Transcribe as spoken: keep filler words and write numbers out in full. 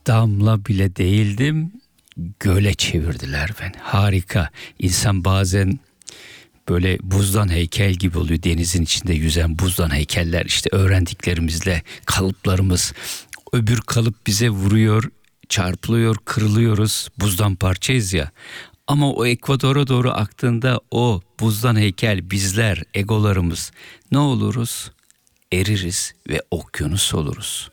Damla bile değildim, göle çevirdiler beni. Harika. İnsan bazen böyle buzdan heykel gibi oluyor. Denizin içinde yüzen buzdan heykeller, işte öğrendiklerimizle kalıplarımız. Öbür kalıp bize vuruyor, çarpılıyor, kırılıyoruz. Buzdan parçayız ya. Ama o ekvatora doğru aktığında o buzdan heykel, bizler, egolarımız ne oluruz? Eririz ve okyanus oluruz.